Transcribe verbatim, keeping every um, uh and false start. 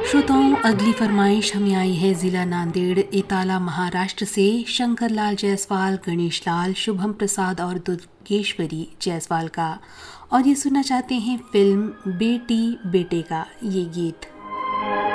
श्रोताओं, अगली फरमाइश हमें आई है ज़िला नांदेड़ इताला महाराष्ट्र से शंकर लाल जायसवाल, गणेश लाल, शुभम प्रसाद और दुर्गेश्वरी जायसवाल का, और ये सुनना चाहते हैं फिल्म बेटी बेटे का ये गीत।